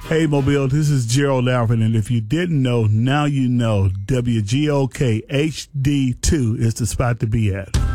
Hey, Mobile, this is Gerald Alfred, and if you didn't know, now you know WGOK HD2 is the spot to be at.